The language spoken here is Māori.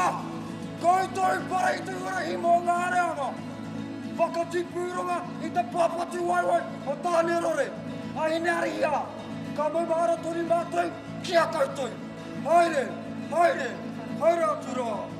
Koutoin parai tu ora himo ngare anga. Whakatipuronga I te papati waiwai o tāne rore. Ai nari ia. Ka mai maara tori mātai, kia koutou. Haere, haere, haere atu rā.